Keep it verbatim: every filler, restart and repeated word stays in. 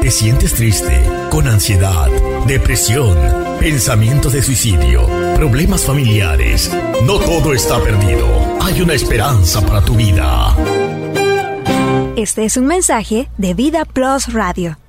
¿Te sientes triste, con ansiedad, depresión, pensamientos de suicidio, problemas familiares? No todo está perdido. Hay una esperanza para tu vida. Este es un mensaje de Vida Plus Radio.